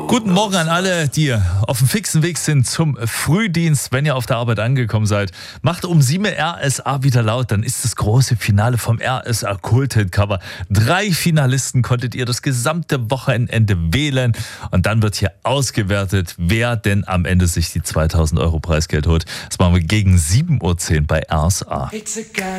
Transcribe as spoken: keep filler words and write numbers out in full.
Guten Morgen an alle, die auf dem fixen Weg sind zum Frühdienst. Wenn ihr auf der Arbeit angekommen seid, macht um sieben R S A wieder laut. Dann ist das große Finale vom R S A Kulthit Cover. Drei Finalisten konntet ihr das gesamte Wochenende wählen. Und dann wird hier ausgewertet, wer denn am Ende sich die zweitausend Euro Preisgeld holt. Das machen wir gegen sieben Uhr zehn bei R S A.